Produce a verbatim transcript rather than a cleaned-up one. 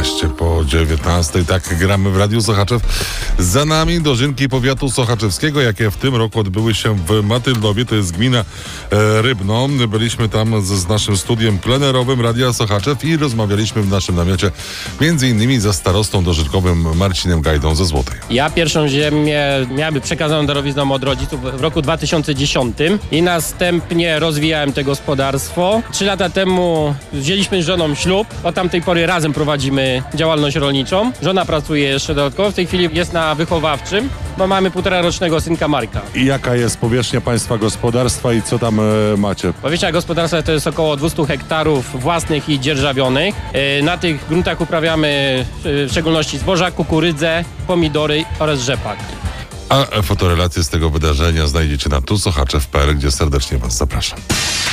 piętnaście po dziewiętnastej. Tak gramy w Radiu Sochaczew. Za nami dożynki powiatu sochaczewskiego, jakie w tym roku odbyły się w Matyldowie. To jest gmina e, Rybno. Byliśmy tam z, z naszym studiem plenerowym Radia Sochaczew i rozmawialiśmy w naszym namiocie między innymi ze starostą dożynkowym Marcinem Gajdą ze Złotej. Ja pierwszą ziemię miałem przekazaną darowizną od rodziców w roku dwa tysiące dziesiątym i następnie rozwijałem to gospodarstwo. Trzy lata temu wzięliśmy z żoną ślub. Od tamtej pory razem prowadzimy działalność rolniczą. Żona pracuje jeszcze dodatkowo. W tej chwili jest na wychowawczym, bo mamy półtora rocznego synka Marka. I jaka jest powierzchnia państwa gospodarstwa i co tam e, macie? Powierzchnia gospodarstwa to jest około dwieście hektarów własnych i dzierżawionych. E, Na tych gruntach uprawiamy e, w szczególności zboża, kukurydzę, pomidory oraz rzepak. A fotorelacje z tego wydarzenia znajdziecie na tu sochaczew kropka p l, gdzie serdecznie Was zapraszam.